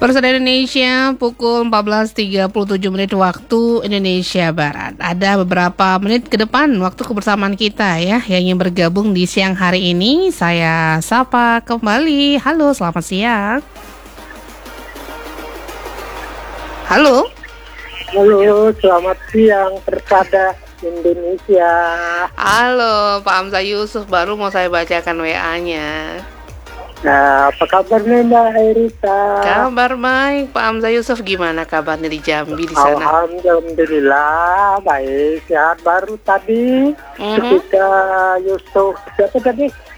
Persada Indonesia pukul 14.37 waktu Indonesia Barat. Ada beberapa menit ke depan waktu kebersamaan kita ya yang ingin bergabung di siang hari ini. Saya sapa kembali. Halo, selamat siang. Halo. Halo, selamat siang Persada Indonesia. Halo, Pak Hamzah Yusuf, baru mau saya bacakan WA-nya. Nah, apa kabarnya Mbak Erika? Kabar baik, Pak Hamzah Yusuf, gimana kabarnya di Jambi di sana? Alhamdulillah baik, sehat. Baru tadi ketika Yusuf siapa tadi?